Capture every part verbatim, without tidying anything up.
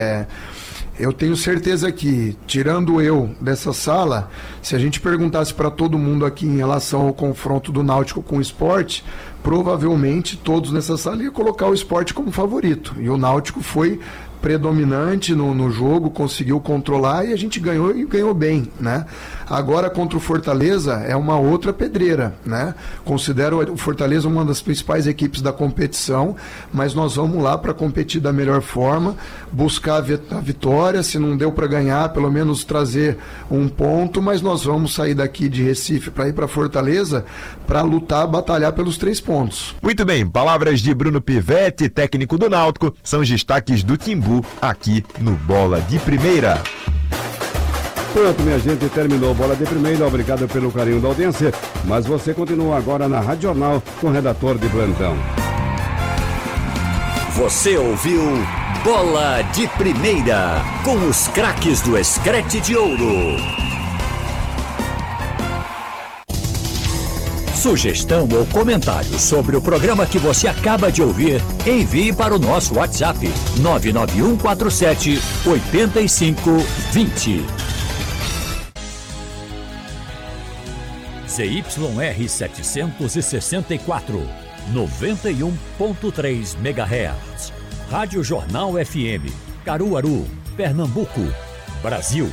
É, eu tenho certeza que, tirando eu dessa sala, se a gente perguntasse para todo mundo aqui em relação ao confronto do Náutico com o Sport, provavelmente todos nessa sala iam colocar o Sport como favorito. E o Náutico foi predominante no, no jogo, conseguiu controlar e a gente ganhou e ganhou bem, né? Agora contra o Fortaleza é uma outra pedreira, né? Considero o Fortaleza uma das principais equipes da competição, mas nós vamos lá para competir da melhor forma, buscar a vitória, se não deu para ganhar, pelo menos trazer um ponto, mas nós vamos sair daqui de Recife para ir para Fortaleza para lutar, batalhar pelos três pontos. Muito bem, palavras de Bruno Pivetti, técnico do Náutico, são os destaques do Timbu aqui no Bola de Primeira. Pronto, minha gente, terminou Bola de Primeira. Obrigado pelo carinho da audiência. Mas você continua agora na Rádio Jornal com o redator de plantão. Você ouviu Bola de Primeira com os craques do Escrete de Ouro. Sugestão ou comentário sobre o programa que você acaba de ouvir, envie para o nosso WhatsApp nove nove um quatro sete oito cinco dois zero. Z Y R setecentos e sessenta e quatro, noventa e um ponto três megahertz. Rádio Jornal F M, Caruaru, Pernambuco, Brasil.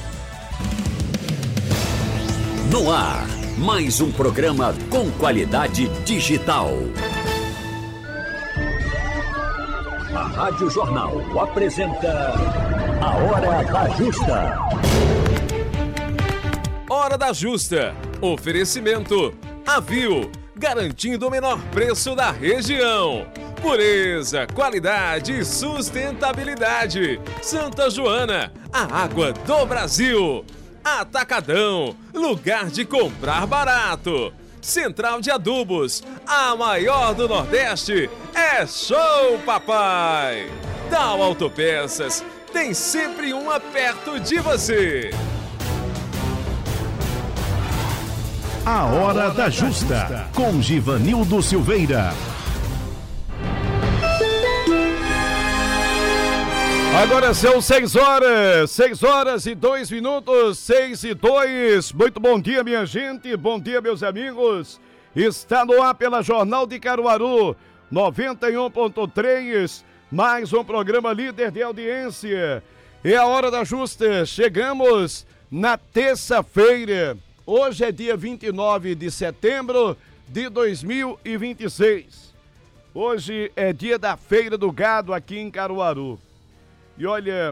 No ar, mais um programa com qualidade digital. A Rádio Jornal apresenta A Hora da Justa. Hora da Justa. Oferecimento Avil, garantindo o menor preço da região. Pureza, qualidade e sustentabilidade. Santa Joana, a água do Brasil. Atacadão, lugar de comprar barato. Central de Adubos, a maior do Nordeste. É show, papai! Dal Autopeças, tem sempre uma perto de você. A Hora da Justa, com Givanildo Silveira. Agora são seis horas, seis horas e dois minutos, seis e dois. Muito bom dia, minha gente, bom dia, meus amigos. Está no ar pela Jornal de Caruaru, noventa e um ponto três, mais um programa líder de audiência. É a Hora da Justa, chegamos na terça-feira. Hoje é dia vinte e nove de setembro de dois mil e vinte e seis. Hoje é dia da Feira do Gado aqui em Caruaru. E olha,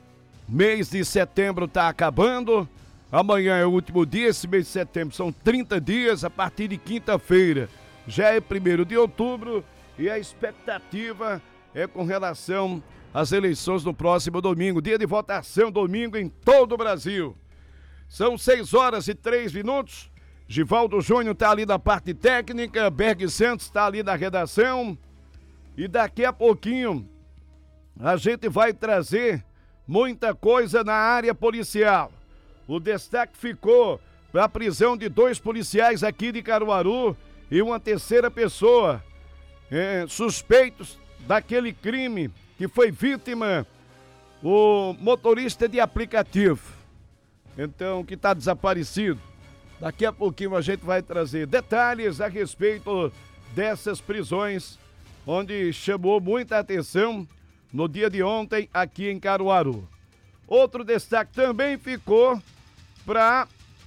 mês de setembro está acabando, amanhã é o último dia, esse mês de setembro são trinta dias, a partir de quinta-feira já é primeiro de outubro e a expectativa é com relação às eleições no próximo domingo, dia de votação domingo em todo o Brasil. São seis horas e três minutos, Givaldo Júnior está ali na parte técnica, Berg Santos está ali na redação e daqui a pouquinho a gente vai trazer muita coisa na área policial. O destaque ficou para a prisão de dois policiais aqui de Caruaru e uma terceira pessoa, é, suspeitos daquele crime que foi vítima, o motorista de aplicativo. Então, que está desaparecido. Daqui a pouquinho a gente vai trazer detalhes a respeito dessas prisões, onde chamou muita atenção no dia de ontem aqui em Caruaru. Outro destaque também ficou para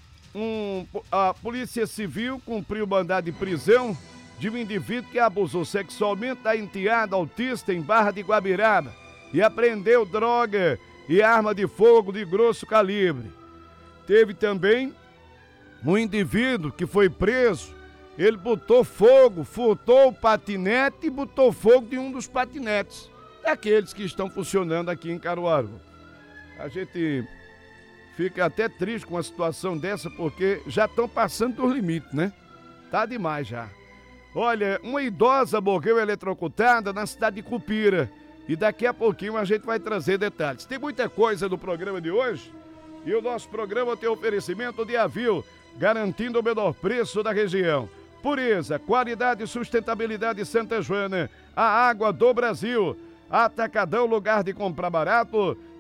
um, a Polícia Civil cumpriu mandado de prisão de um indivíduo que abusou sexualmente da enteada autista em Barra de Guabiraba e apreendeu droga e arma de fogo de grosso calibre. Teve também um indivíduo que foi preso, ele botou fogo, furtou o patinete e botou fogo de um dos patinetes daqueles que estão funcionando aqui em Caruaru. A gente fica até triste com uma situação dessa, porque já estão passando dos limites, né? Tá demais já. Olha, uma idosa morreu eletrocutada na cidade de Cupira e daqui a pouquinho a gente vai trazer detalhes. Tem muita coisa no programa de hoje e o nosso programa tem oferecimento de Avil, garantindo o menor preço da região. Pureza, qualidade e sustentabilidade Santa Joana, a água do Brasil. Atacadão, lugar de comprar barato.